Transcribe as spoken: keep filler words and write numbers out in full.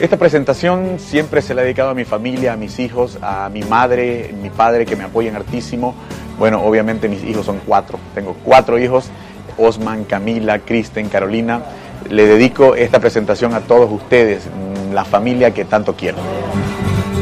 Esta presentación siempre se la he dedicado a mi familia, a mis hijos, a mi madre, mi padre, que me apoyan hartísimo. Bueno, obviamente mis hijos son cuatro. Tengo cuatro hijos: Osman, Camila, Kristen, Carolina. Le dedico esta presentación a todos ustedes, la familia que tanto quiero.